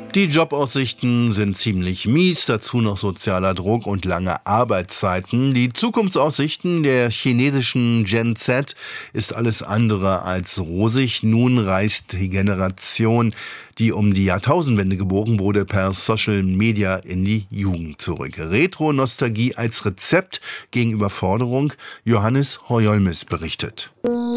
Die Jobaussichten sind ziemlich mies, dazu noch sozialer Druck und lange Arbeitszeiten. Die Zukunftsaussichten der chinesischen Gen Z ist alles andere als rosig. Nun reist die Generation, die um die Jahrtausendwende geboren wurde, per Social Media in die Jugend zurück. Retro-Nostalgie als Rezept gegen Überforderung. Johannes Hoyolmis berichtet.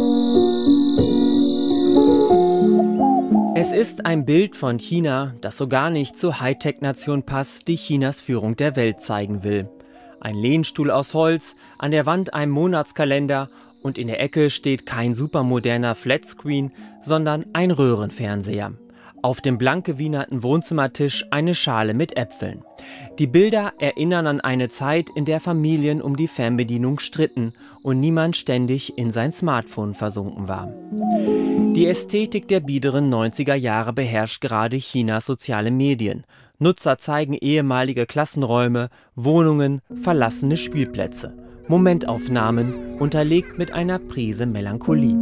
Es ist ein Bild von China, das so gar nicht zur Hightech-Nation passt, die Chinas Führung der Welt zeigen will. Ein Lehnstuhl aus Holz, an der Wand ein Monatskalender und in der Ecke steht kein supermoderner Flatscreen, sondern ein Röhrenfernseher. Auf dem blank gewienerten Wohnzimmertisch eine Schale mit Äpfeln. Die Bilder erinnern an eine Zeit, in der Familien um die Fernbedienung stritten und niemand ständig in sein Smartphone versunken war. Die Ästhetik der biederen 90er Jahre beherrscht gerade Chinas soziale Medien. Nutzer zeigen ehemalige Klassenräume, Wohnungen, verlassene Spielplätze. Momentaufnahmen, unterlegt mit einer Prise Melancholie.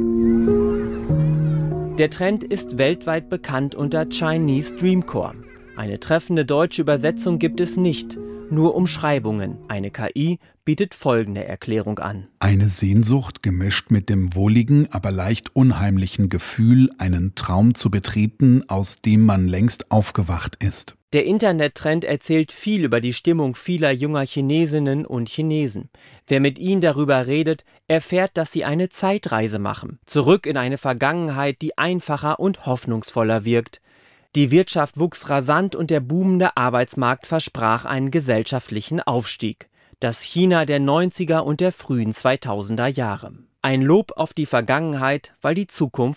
Der Trend ist weltweit bekannt unter Chinese Dreamcore. Eine treffende deutsche Übersetzung gibt es nicht, nur Umschreibungen. Eine KI bietet folgende Erklärung an. Eine Sehnsucht gemischt mit dem wohligen, aber leicht unheimlichen Gefühl, einen Traum zu betreten, aus dem man längst aufgewacht ist. Der Internettrend erzählt viel über die Stimmung vieler junger Chinesinnen und Chinesen. Wer mit ihnen darüber redet, erfährt, dass sie eine Zeitreise machen. Zurück in eine Vergangenheit, die einfacher und hoffnungsvoller wirkt. Die Wirtschaft wuchs rasant und der boomende Arbeitsmarkt versprach einen gesellschaftlichen Aufstieg. Das China der 90er und der frühen 2000er Jahre. Ein Lob auf die Vergangenheit, weil die Zukunft